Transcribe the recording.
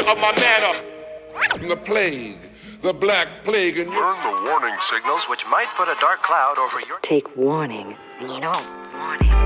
of my manner. The plague, the black plague, and learn the warning signals which might put a dark cloud over your... Take warning. Warning.